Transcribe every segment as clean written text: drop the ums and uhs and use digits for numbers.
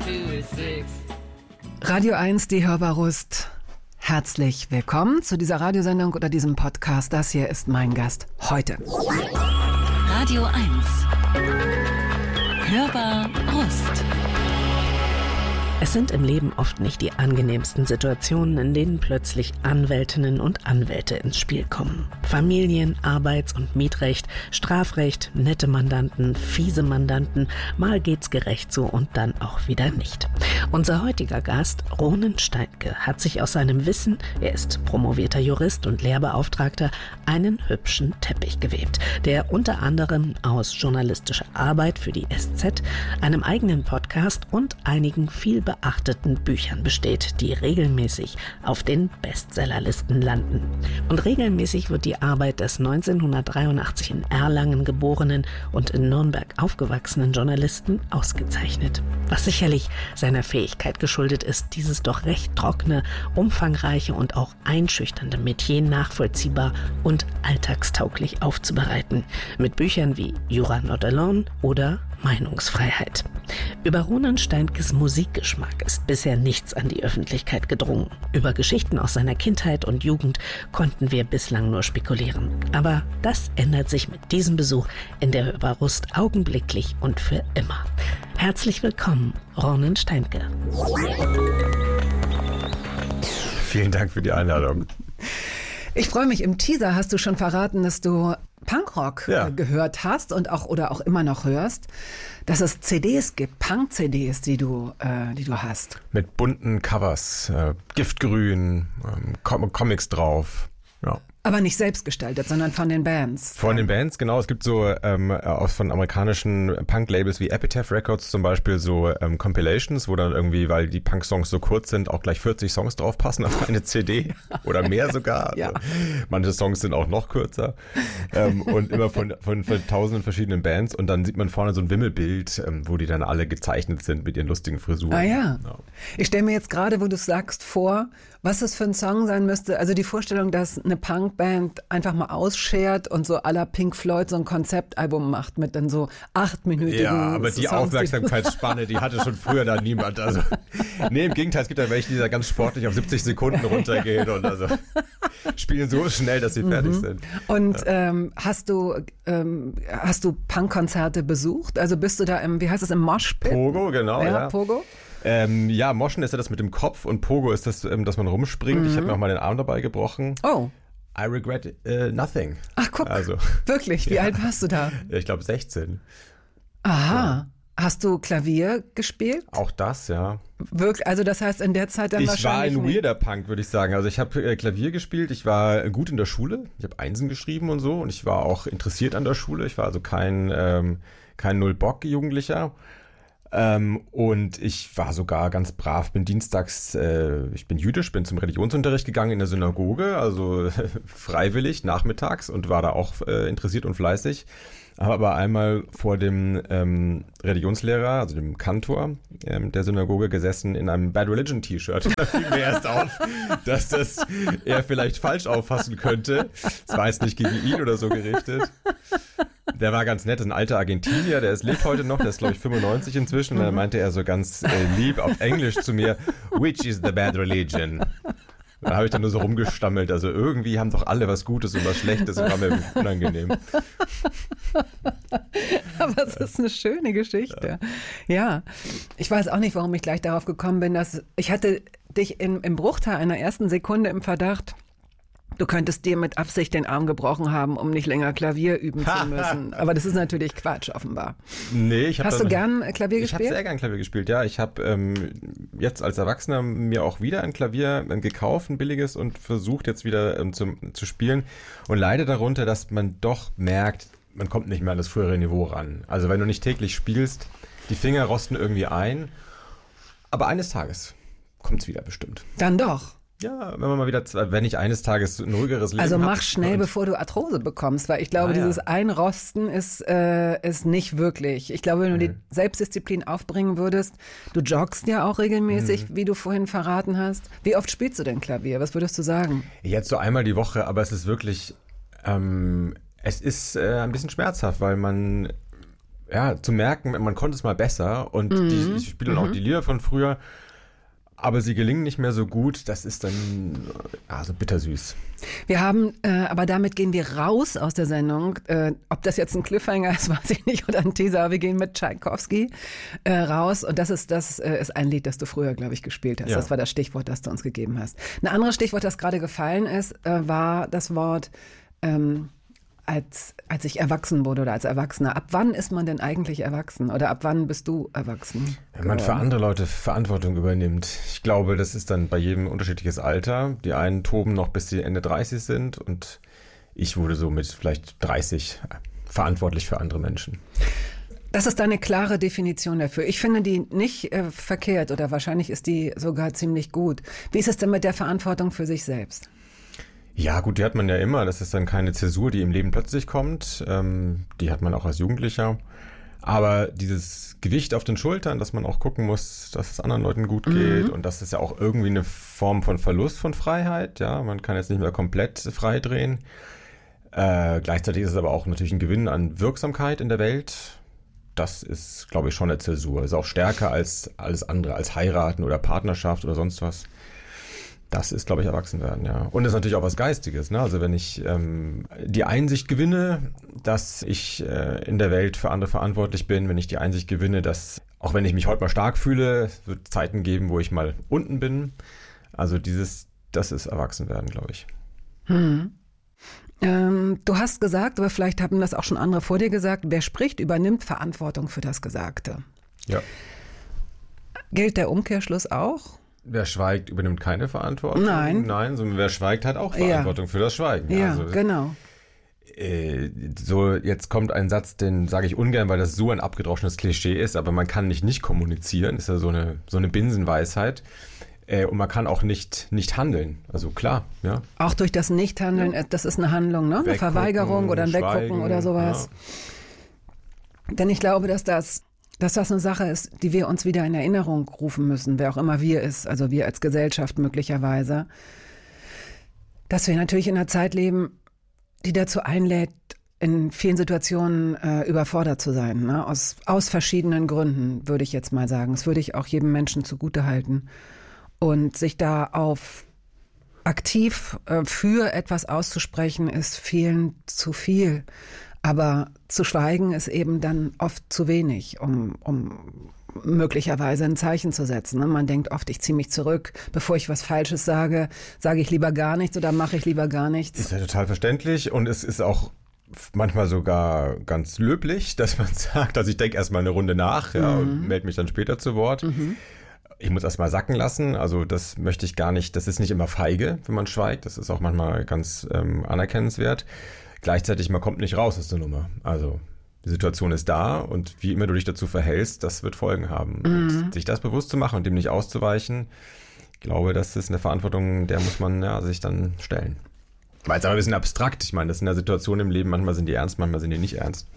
Radio 1, die Hörbarust. Herzlich willkommen zu dieser Radiosendung oder diesem Podcast. Das hier ist mein Gast heute. Radio 1. Hörbarust. Es sind im Leben oft nicht die angenehmsten Situationen, in denen plötzlich Anwältinnen und Anwälte ins Spiel kommen. Familien-, Arbeits- und Mietrecht, Strafrecht, nette Mandanten, fiese Mandanten, mal geht's gerecht so und dann auch wieder nicht. Unser heutiger Gast, Ronen Steinke, hat sich aus seinem Wissen, er ist promovierter Jurist und Lehrbeauftragter, einen hübschen Teppich gewebt, der unter anderem aus journalistischer Arbeit für die SZ, einem eigenen Podcast und einigen viel beachteten Büchern besteht, die regelmäßig auf den Bestsellerlisten landen. Und regelmäßig wird die Arbeit des 1983 in Erlangen geborenen und in Nürnberg aufgewachsenen Journalisten ausgezeichnet. Was sicherlich seiner Fähigkeit geschuldet ist, dieses doch recht trockene, umfangreiche und auch einschüchternde Metier nachvollziehbar und alltagstauglich aufzubereiten. Mit Büchern wie Jura Not Alone oder Meinungsfreiheit. Über Ronen Steinkes Musikgeschmack ist bisher nichts an die Öffentlichkeit gedrungen. Über Geschichten aus seiner Kindheit und Jugend konnten wir bislang nur spekulieren. Aber das ändert sich mit diesem Besuch in der Hörbarust augenblicklich und für immer. Herzlich willkommen, Ronen Steinke. Vielen Dank für die Einladung. Ich freue mich, im Teaser hast du schon verraten, dass du Punkrock gehört hast und auch oder auch immer noch hörst, dass es CDs gibt, Punk-CDs, die du hast. Mit bunten Covers, Giftgrün, Comics drauf. Ja. Aber nicht selbst gestaltet, sondern von den Bands. Von den Bands, genau. Es gibt so von amerikanischen Punk-Labels wie Epitaph Records zum Beispiel so Compilations, wo dann irgendwie, weil die Punk-Songs so kurz sind, auch gleich 40 Songs drauf passen auf eine CD oder mehr sogar. Ja. Also, manche Songs sind auch noch kürzer und immer von tausenden verschiedenen Bands und dann sieht man vorne so ein Wimmelbild, wo die dann alle gezeichnet sind mit ihren lustigen Frisuren. Ah ja. Ich stelle mir jetzt gerade, wo du es sagst, vor, was es für ein Song sein müsste. Also die Vorstellung, dass eine Punkband einfach mal ausschert und so à la Pink Floyd so ein Konzeptalbum macht mit dann so 8-minütigen Ja, aber die Songs, Aufmerksamkeitsspanne, die hatte schon früher da niemand. Also, nee, im Gegenteil, es gibt ja welche, die da ganz sportlich auf 70 Sekunden runtergehen und also spielen so schnell, dass sie fertig sind. Und hast du Punkkonzerte besucht? Also bist du da wie heißt es, im Moshpit? Pogo, genau, ja. Pogo? Ja, Moschen ist ja das mit dem Kopf und Pogo ist das, dass man rumspringt. Ich habe mir auch mal den Arm dabei gebrochen. Oh. I regret nothing. Ach, guck, also, wirklich, wie alt warst du da? Ich glaube 16. Aha. Ja. Hast du Klavier gespielt? Auch das, ja. Wirklich, also das heißt in der Zeit dann ich wahrscheinlich war ein weirder Punk, würde ich sagen. Also ich habe Klavier gespielt, ich war gut in der Schule, ich habe Einsen geschrieben und so und ich war auch interessiert an der Schule. Ich war also kein Null-Bock-Jugendlicher. Und ich war sogar ganz brav, bin dienstags, ich bin jüdisch, bin zum Religionsunterricht gegangen in der Synagoge, also freiwillig nachmittags und war da auch interessiert und fleißig. Habe aber einmal vor dem Religionslehrer, also dem Kantor der Synagoge gesessen in einem Bad Religion T-Shirt. Da fiel mir erst auf, dass das er vielleicht falsch auffassen könnte. Es war jetzt nicht gegen ihn oder so gerichtet. Der war ganz nett, ein alter Argentinier, lebt heute noch, der ist glaube ich 95 inzwischen. Und dann meinte er so ganz lieb auf Englisch zu mir, which is the bad religion? Da habe ich dann nur so rumgestammelt, also irgendwie haben doch alle was Gutes und was Schlechtes und war mir unangenehm. Aber es ist eine schöne Geschichte. Ja, ich weiß auch nicht, warum ich gleich darauf gekommen bin, dass ich hatte dich im Bruchteil einer ersten Sekunde im Verdacht, du könntest dir mit Absicht den Arm gebrochen haben, um nicht länger Klavier üben zu müssen. Aber das ist natürlich Quatsch, offenbar. Nee, Hast du gern Klavier gespielt? Ich habe sehr gern Klavier gespielt, ja. Ich habe jetzt als Erwachsener mir auch wieder ein Klavier gekauft, ein billiges, und versucht jetzt wieder zu spielen. Und leide darunter, dass man doch merkt, man kommt nicht mehr an das frühere Niveau ran. Also wenn du nicht täglich spielst, die Finger rosten irgendwie ein. Aber eines Tages kommt es wieder bestimmt. Dann doch. Ja, wenn ich eines Tages ein ruhigeres Leben habe. Also mach schnell, bevor du Arthrose bekommst, weil ich glaube, dieses Einrosten ist nicht wirklich. Ich glaube, wenn du die Selbstdisziplin aufbringen würdest, du joggst ja auch regelmäßig, wie du vorhin verraten hast. Wie oft spielst du denn Klavier? Was würdest du sagen? Jetzt so einmal die Woche, aber es ist wirklich, es ist ein bisschen schmerzhaft, weil man zu merken, man konnte es mal besser und ich spiele dann auch die Lieder von früher, aber sie gelingen nicht mehr so gut, das ist dann so bittersüß. Wir haben, aber damit gehen wir raus aus der Sendung. Ob das jetzt ein Cliffhanger ist, weiß ich nicht, oder ein Teaser, aber wir gehen mit Tschaikowski raus. Und das ist ein Lied, das du früher, glaube ich, gespielt hast. Ja. Das war das Stichwort, das du uns gegeben hast. Ein anderes Stichwort, das gerade gefallen ist, war das Wort als ich erwachsen wurde oder als Erwachsener. Ab wann ist man denn eigentlich erwachsen? Oder ab wann bist du erwachsen? Wenn man für andere Leute Verantwortung übernimmt. Ich glaube, das ist dann bei jedem unterschiedliches Alter. Die einen toben noch bis sie Ende 30 sind und ich wurde so mit vielleicht 30 verantwortlich für andere Menschen. Das ist eine klare Definition dafür. Ich finde die nicht verkehrt oder wahrscheinlich ist die sogar ziemlich gut. Wie ist es denn mit der Verantwortung für sich selbst? Ja gut, die hat man ja immer. Das ist dann keine Zäsur, die im Leben plötzlich kommt. Die hat man auch als Jugendlicher. Aber dieses Gewicht auf den Schultern, dass man auch gucken muss, dass es anderen Leuten gut geht und das ist ja auch irgendwie eine Form von Verlust von Freiheit. Ja, man kann jetzt nicht mehr komplett frei drehen. Gleichzeitig ist es aber auch natürlich ein Gewinn an Wirksamkeit in der Welt. Das ist, glaube ich, schon eine Zäsur. Ist auch stärker als alles andere, als heiraten oder Partnerschaft oder sonst was. Das ist, glaube ich, Erwachsenwerden, ja. Und das ist natürlich auch was Geistiges, ne? Also wenn ich die Einsicht gewinne, dass ich in der Welt für andere verantwortlich bin, wenn ich die Einsicht gewinne, dass, auch wenn ich mich heute mal stark fühle, es wird Zeiten geben, wo ich mal unten bin. Also das ist Erwachsenwerden, glaube ich. Du hast gesagt, aber vielleicht haben das auch schon andere vor dir gesagt, wer spricht, übernimmt Verantwortung für das Gesagte. Ja. Gilt der Umkehrschluss auch? Wer schweigt, übernimmt keine Verantwortung. Nein, sondern wer schweigt, hat auch Verantwortung für das Schweigen. Ja, also, genau. So, jetzt kommt ein Satz, den sage ich ungern, weil das so ein abgedroschenes Klischee ist, aber man kann nicht kommunizieren, ist ja so eine Binsenweisheit. Und man kann auch nicht handeln. Also klar, ja. Auch durch das Nichthandeln, das ist eine Handlung, ne? Eine Verweigerung oder ein Weggucken oder sowas. Ja. Denn ich glaube, dass das eine Sache ist, die wir uns wieder in Erinnerung rufen müssen, wer auch immer wir ist, also wir als Gesellschaft möglicherweise, dass wir natürlich in einer Zeit leben, die dazu einlädt, in vielen Situationen überfordert zu sein, ne? Aus verschiedenen Gründen, würde ich jetzt mal sagen. Das würde ich auch jedem Menschen zugutehalten. Und sich da aktiv für etwas auszusprechen, ist vielen zu viel. Aber zu schweigen ist eben dann oft zu wenig, um möglicherweise ein Zeichen zu setzen. Man denkt oft, ich ziehe mich zurück. Bevor ich was Falsches sage, sage ich lieber gar nichts oder mache ich lieber gar nichts. Ist ja total verständlich und es ist auch manchmal sogar ganz löblich, dass man sagt, also ich denke erstmal eine Runde nach und melde mich dann später zu Wort. Ich muss erstmal sacken lassen, also das möchte ich gar nicht, das ist nicht immer feige, wenn man schweigt, das ist auch manchmal ganz anerkennenswert. Gleichzeitig, man kommt nicht raus aus der Nummer. Also die Situation ist da und wie immer du dich dazu verhältst, das wird Folgen haben. Und sich das bewusst zu machen und dem nicht auszuweichen, ich glaube, das ist eine Verantwortung, der muss man sich dann stellen. Weil es aber ein bisschen abstrakt, ich meine, das sind ja Situationen im Leben, manchmal sind die ernst, manchmal sind die nicht ernst.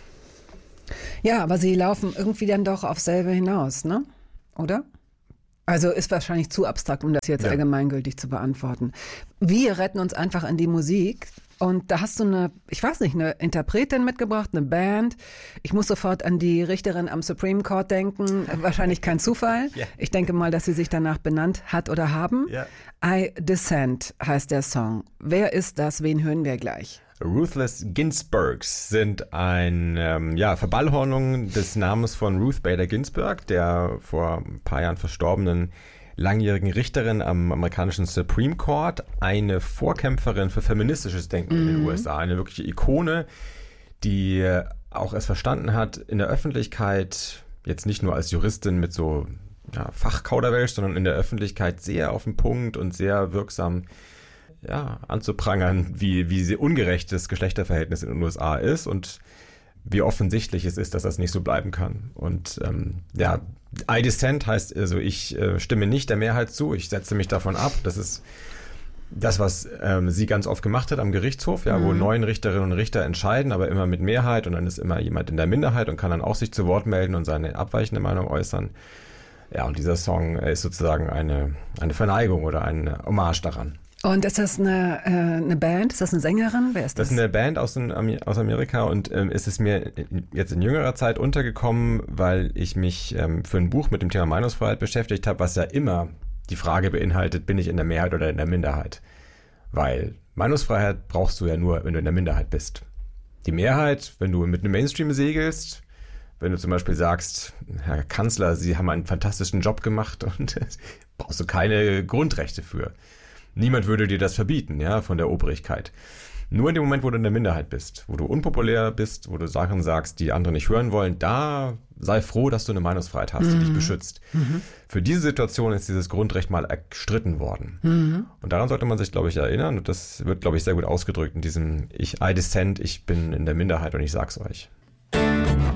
Ja, aber sie laufen irgendwie dann doch auf selbe hinaus, ne? Oder? Also ist wahrscheinlich zu abstrakt, um das jetzt allgemeingültig zu beantworten. Wir retten uns einfach in die Musik. Und da hast du eine Interpretin mitgebracht, eine Band. Ich muss sofort an die Richterin am Supreme Court denken. Wahrscheinlich kein Zufall. Yeah. Ich denke mal, dass sie sich danach benannt hat oder haben. Yeah. I Dissent heißt der Song. Wer ist das? Wen hören wir gleich? Ruthless Ginsburgs sind eine Verballhornung des Namens von Ruth Bader Ginsburg, der vor ein paar Jahren verstorbenen langjährigen Richterin am amerikanischen Supreme Court, eine Vorkämpferin für feministisches Denken in den USA, eine wirkliche Ikone, die auch es verstanden hat, in der Öffentlichkeit, jetzt nicht nur als Juristin mit so Fachkauderwelsch, sondern in der Öffentlichkeit sehr auf den Punkt und sehr wirksam anzuprangern, wie ungerecht das Geschlechterverhältnis in den USA ist und wie offensichtlich es ist, dass das nicht so bleiben kann. Und I dissent heißt, also ich stimme nicht der Mehrheit zu, ich setze mich davon ab. Das ist das, was sie ganz oft gemacht hat am Gerichtshof, wo 9 Richterinnen und Richter entscheiden, aber immer mit Mehrheit und dann ist immer jemand in der Minderheit und kann dann auch sich zu Wort melden und seine abweichende Meinung äußern. Ja, und dieser Song ist sozusagen eine Verneigung oder eine Hommage daran. Und ist das eine Band? Ist das eine Sängerin? Wer ist das? Das ist eine Band aus Amerika und es ist mir jetzt in jüngerer Zeit untergekommen, weil ich mich für ein Buch mit dem Thema Meinungsfreiheit beschäftigt habe, was ja immer die Frage beinhaltet, bin ich in der Mehrheit oder in der Minderheit? Weil Meinungsfreiheit brauchst du ja nur, wenn du in der Minderheit bist. Die Mehrheit, wenn du mit einem Mainstream segelst, wenn du zum Beispiel sagst, Herr Kanzler, Sie haben einen fantastischen Job gemacht und brauchst du keine Grundrechte für. Niemand würde dir das verbieten, ja, von der Obrigkeit. Nur in dem Moment, wo du in der Minderheit bist, wo du unpopulär bist, wo du Sachen sagst, die andere nicht hören wollen, da sei froh, dass du eine Meinungsfreiheit hast, die dich beschützt. Für diese Situation ist dieses Grundrecht mal erstritten worden. Und daran sollte man sich, glaube ich, erinnern. Und das wird, glaube ich, sehr gut ausgedrückt in diesem I dissent, ich bin in der Minderheit und ich sag's euch.